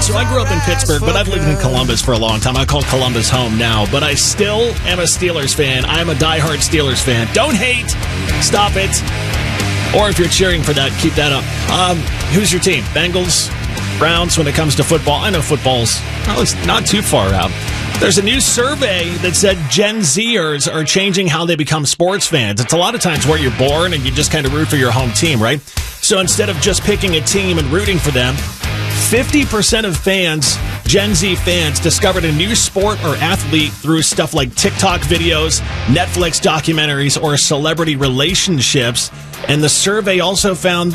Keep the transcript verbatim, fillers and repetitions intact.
So I grew up in Pittsburgh, but I've lived in Columbus for a long time. I call Columbus home now, but I still am a Steelers fan. I'm a diehard Steelers fan. Don't hate. Stop it. Or if you're cheering for that, keep that up. Um, who's your team? Bengals, Browns when it comes to football? I know football's probably not too far out. There's a new survey that said Gen Zers are changing how they become sports fans. It's a lot of times where you're born and you just kind of root for your home team, right? So instead of just picking a team and rooting for them, fifty percent of fans, Gen Z fans, discovered a new sport or athlete through stuff like TikTok videos, Netflix documentaries, or celebrity relationships. And the survey also found that